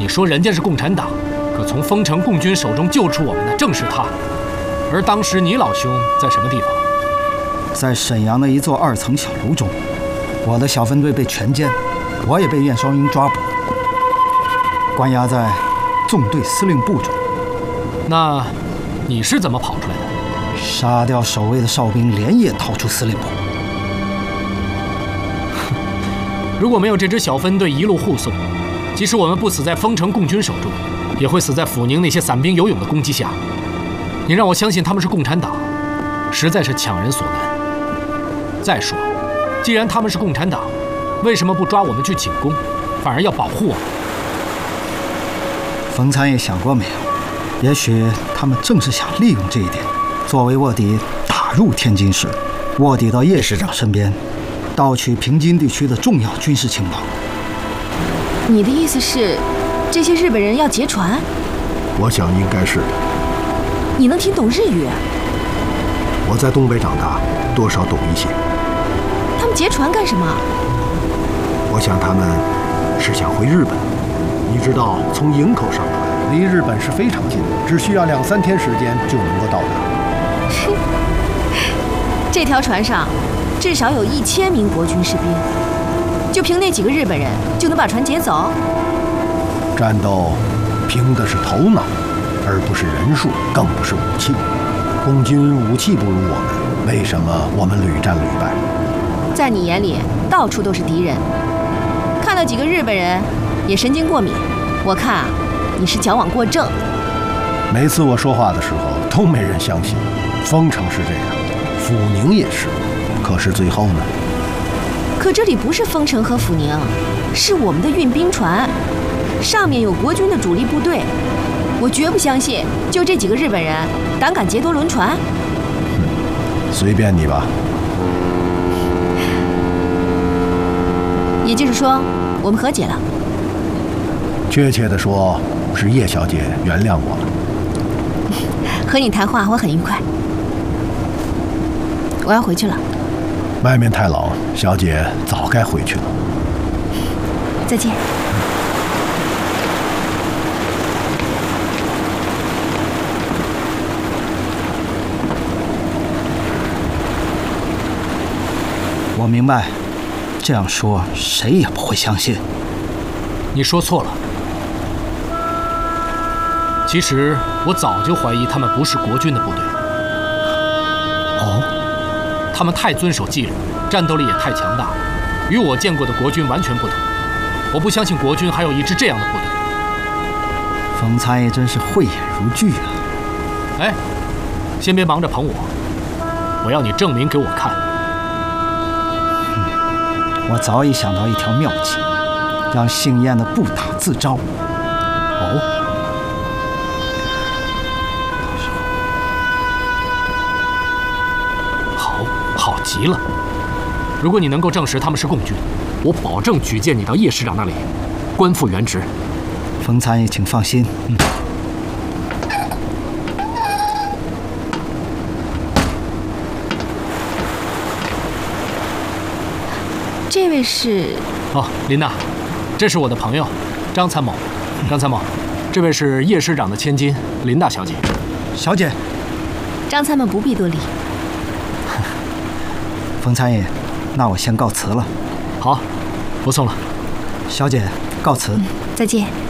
说人家是共产党，可从丰城共军手中救出我们的正是他。而当时你老兄在什么地方？ 在沈阳的一座2层小楼中，我的小分队被全歼，我也被燕双鹰抓捕，关押在纵队司令部中。 那你是怎么跑出来的？ 杀掉守卫的哨兵，连夜逃出司令部。 如果没有这支小分队一路护送，即使我们不死在丰城共军手中，也会死在阜宁那些散兵游勇的攻击下。你让我相信他们是共产党，实在是强人所难。再说，既然他们是共产党，为什么不抓我们去请功，反而要保护我们？ 冯参也想过没有？也许他们正是想利用这一点，作为卧底打入天津市，卧底到叶师长身边，盗取平津地区的重要军事情报。 你的意思是，这些日本人要劫船？ 我想应该是的。 你能听懂日语？ 我在东北长大，多少懂一些。 他们劫船干什么？ 我想他们是想回日本。你知道，从营口上船离日本是非常近的，只需要2-3天时间就能够到达。 这条船上至少有1000名国军士兵，就凭那几个日本人就能把船劫走？ 战斗凭的是头脑，而不是人数，更不是武器。共军武器不如我们，为什么我们屡战屡败？ 在你眼里，到处都是敌人。看到几个日本人也神经过敏，我看啊，你是矫枉过正。 每次我说话的时候都没人相信。丰城是这样，阜宁也是，可是最后呢？ 可这里不是丰城和阜宁，是我们的运兵船，上面有国军的主力部队。我绝不相信，就这几个日本人胆敢劫夺轮船。 随便你吧。 也就是说，我们和解了。 确切的说，是叶小姐原谅我了。 和你谈话我很愉快。我要回去了。 外面太冷，小姐早该回去了。 再见。 我明白，这样说谁也不会相信。 你说错了。其实我早就怀疑他们不是国军的部队。 哦， 他们太遵守纪律，战斗力也太强大，与我见过的国军完全不同。我不相信国军还有一支这样的部队。 冯参也真是慧眼如炬啊！ 哎，先别忙着捧我，我要你证明给我看。 我早已想到一条妙计，让姓燕的不打自招。哦， 好极了！如果你能够证实他们是共军，我保证举荐你到叶师长那里，官复原职。 冯参也请放心。 这位是？ 哦，琳娜，这是我的朋友张参谋。张参谋，这位是叶师长的千金琳娜小姐。 小姐， 张参谋不必多礼。 冯参也，那我先告辞了。 好，不送了。 小姐，告辞。 再见。